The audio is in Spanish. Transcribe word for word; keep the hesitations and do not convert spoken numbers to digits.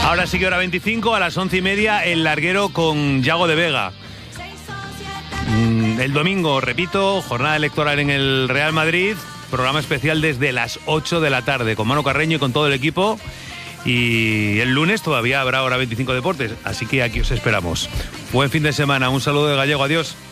Ahora sí que hora veinticinco, a las once y media, El Larguero con Yago de Vega. El domingo, repito, jornada electoral en el Real Madrid, programa especial desde las ocho de la tarde, con Manu Carreño y con todo el equipo. Y el lunes todavía habrá hora veinticinco Deportes, así que aquí os esperamos. Buen fin de semana, un saludo de Gallego, adiós.